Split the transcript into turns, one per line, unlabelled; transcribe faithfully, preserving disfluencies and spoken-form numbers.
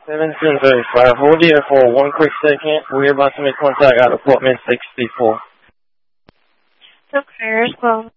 seventeen thirty-five. Hold here for one quick second. We're about to make contact at apartment sixty-four.
Okay, well,